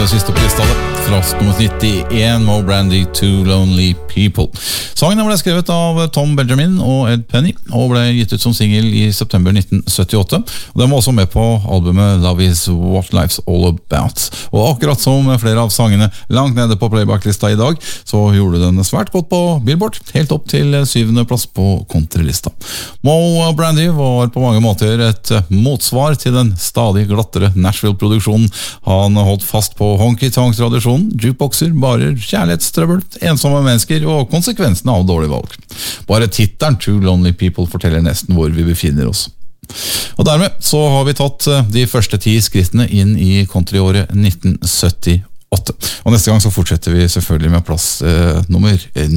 siste på lista fra nummer 91, Moe Brandy, Two Lonely People. Sangen ble skrevet av Tom Benjamin og Ed Penny, og ble gitt ut som single i september 1978. Og den var også med på albumet Love Is What Life's All About. Og akkurat som flere av sangene langt nede på playbacklista i dag, så gjorde den svært godt på Billboard, helt opp til 7. plass på countrylista. Moe Brandy var på mange måter et motsvar til den stadig glattere Nashville-produksjonen. Han holdt fast på honky-tonk-tradisjonen, jukeboxer, barer, kjærlighetstrøbbel, ensomme mennesker og konsekvensene av dårlig valg. Bare tittelen Two Lonely People forteller nesten hvor vi befinner oss. Og dermed så har vi tatt de første 10 skrittene inn i countryåret 1978. Og neste gang så fortsetter vi selvfølgelig med plass nummer 9.